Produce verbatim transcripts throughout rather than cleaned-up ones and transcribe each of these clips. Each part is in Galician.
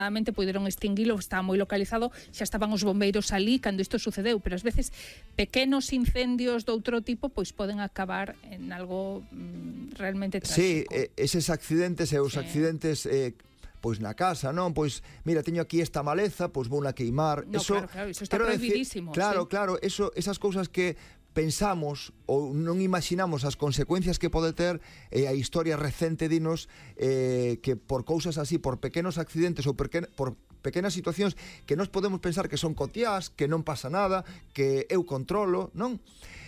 Afortunadamente puderon extinguilo, estaba moi localizado, xa estaban os bombeiros ali cando isto sucedeu, pero ás veces pequenos incendios de outro tipo pois poden acabar en algo mm, realmente trágico. Sí, eses accidentes e os sí. accidentes eh, pois na casa, non? Pois, mira, teño aquí esta maleza, pois vou na queimar. No, eso, claro, claro, eso está prohibidísimo. Decir, claro, sí. claro, eso, esas cousas que pensamos ou non imaginamos as consecuencias que pode ter, e eh, a historia recente dinos eh, que por cousas así, por pequenos accidentes ou por, por pequenas situacións que nós podemos pensar que son cotiás, que non pasa nada, que eu controlo, non?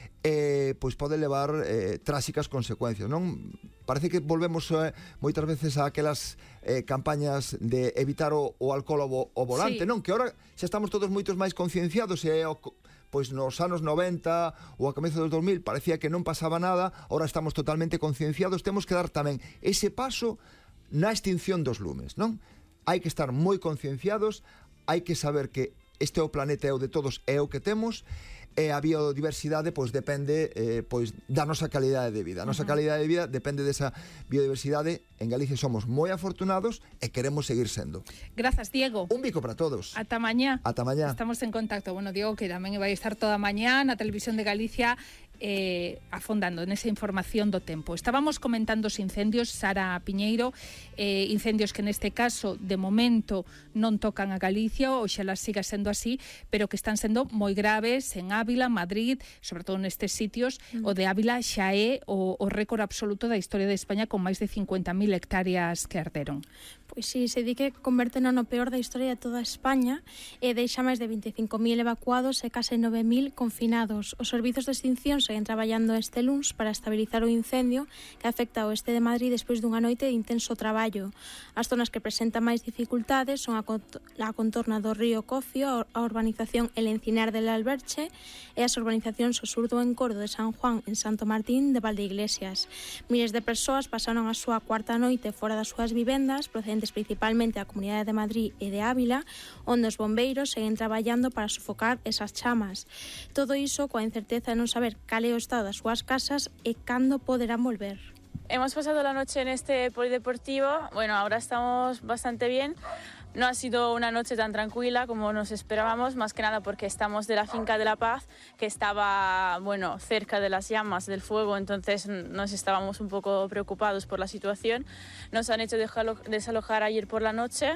Eh, pois pode levar eh, tráxicas consecuencias, non? Parece que volvemos eh, moitas veces a aquelas eh, campañas de evitar o, o alcohol ao, ao volante, sí. non? Que ahora xa estamos todos moitos máis concienciados e o pois nos anos noventa ou a comezo dos dos mil parecía que non pasaba nada, ahora estamos totalmente concienciados, temos que dar tamén ese paso na extinción dos lumes, non? Hai que estar moi concienciados, hai que saber que este é o planeta é o de todos, é o que temos, e a biodiversidade pois depende eh, pois da nosa calidade de vida. A nosa uh-huh. calidade de vida depende desa biodiversidade. En Galicia somos moi afortunados e queremos seguir sendo. Grazas, Diego. Un bico para todos. Ata mañá. Ata mañá. Estamos en contacto. Bueno, Diego, que tamén vai estar toda mañá na Televisión de Galicia eh, afondando nesa información do tempo. Estábamos comentando os incendios, Sara Piñeiro, eh, incendios que neste caso de momento non tocan a Galicia, oxalá siga sendo así, pero que están sendo moi graves en Ávila, Madrid, sobre todo nestes sitios. Mm. O de Ávila xa é o, o récord absoluto da historia de España, con máis de cincuenta mil hectáreas que arderon. Pois si, se di que converten no peor da historia de toda España e deixa máis de veinticinco mil evacuados e case nove mil confinados. Os servizos de extinción seguen traballando este luns para estabilizar o incendio que afecta ao oeste de Madrid despois dunha noite de intenso traballo. As zonas que presentan máis dificultades son a, cont- a contorna do río Cocio, a urbanización El Encinar del Alberche e as urbanizacións o sur do Encordo de San Juan en Santo Martín de Valdeiglesias. Miles de persoas pasaron a súa cuarta noite fora das súas vivendas, procedentes principalmente da Comunidade de Madrid e de Ávila, onde os bombeiros seguen traballando para sofocar esas chamas. Todo iso coa incerteza de non saber cal é o estado das súas casas e cando poderán volver. Hemos pasado la noche en este polideportivo. Bueno, ahora estamos bastante bien. No ha sido una noche tan tranquila como nos esperábamos, más que nada porque estamos de la Finca de la Paz, que estaba, bueno, cerca de las llamas del fuego, entonces nos estábamos un poco preocupados por la situación. Nos han hecho desalojar ayer por la noche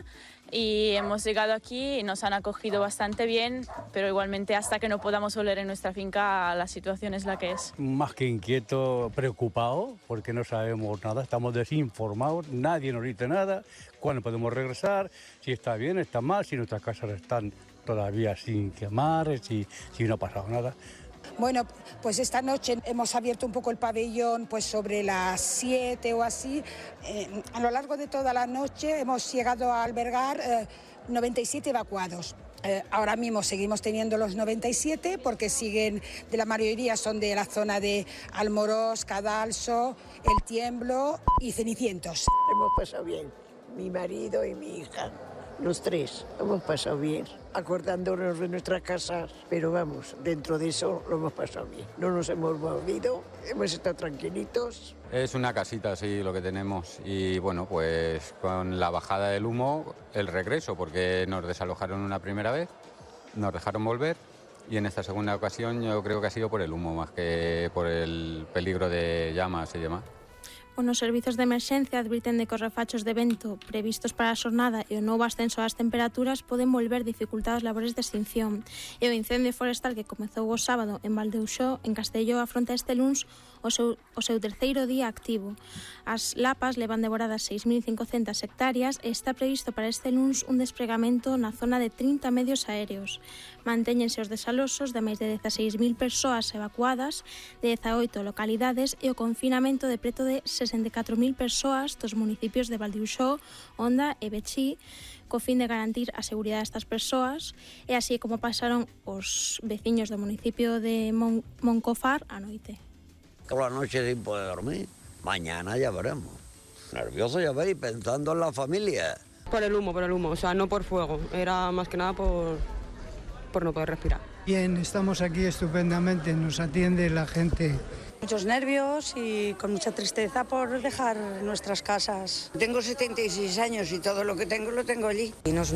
y hemos llegado aquí y nos han acogido bastante bien, pero igualmente hasta que no podamos volver en nuestra finca la situación es la que es. Más que inquieto, preocupado, porque no sabemos nada, estamos desinformados, nadie nos dice nada, cuándo podemos regresar, si está bien, está mal, si nuestras casas están todavía sin quemar, si, si no ha pasado nada. Bueno, pues esta noche hemos abierto un poco el pabellón pues sobre las siete o así. Eh, a lo largo de toda la noche hemos llegado a albergar eh, noventa y siete evacuados. Eh, ahora mismo seguimos teniendo los noventa y siete porque siguen, de la mayoría son de la zona de Almorós, Cadalso, El Tiemblo y Cenicientos. Hemos pasado bien, mi marido y mi hija. Los tres, hemos pasado bien, acordándonos de nuestras casas, pero vamos, dentro de eso lo hemos pasado bien. No nos hemos movido, hemos estado tranquilitos. Es una casita, sí, lo que tenemos. Y bueno, pues con la bajada del humo, el regreso, porque nos desalojaron una primera vez, nos dejaron volver, y en esta segunda ocasión yo creo que ha sido por el humo, más que por el peligro de llamas y demás. Os servizos de emerxencia advirten de que os refachos de vento previstos para a xornada e o novo ascenso das temperaturas poden volver dificultar as labores de extinción. E o incendio forestal que comezou o sábado en Valdeuxó, en Castelló, afronta este luns o seu, o seu terceiro día activo. As lapas levan devoradas seis mil cincocentas hectáreas e está previsto para este luns un despregamento na zona de trinta medios aéreos. Mantéñense os desaloxos de máis de dezaseis mil persoas evacuadas de dezaoito localidades e o confinamento de preto de sesenta e catro mil persoas dos municipios de Valdeuxó, Onda e Bechí, co fin de garantir a seguridade destas persoas, e así como pasaron os veciños do municipio de Mon- Moncofar a noite. Toda la noche sin poder dormir, mañana ya veremos. Nervioso ya veis, pensando en la familia. Por el humo, por el humo, o sea, no por fuego, era más que nada por, por no poder respirar. Bien, estamos aquí estupendamente, nos atiende la gente Muchos nervios y con mucha tristeza por dejar nuestras casas. Tengo setenta y seis años y todo lo que tengo lo tengo allí. Y nos